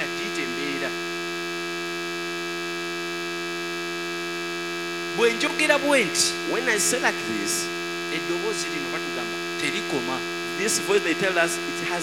kagiyita embeera. Bwe njogera bwe nti, When I say like this, eddoboozi lino batugamba terikoma. this voice they tell us it has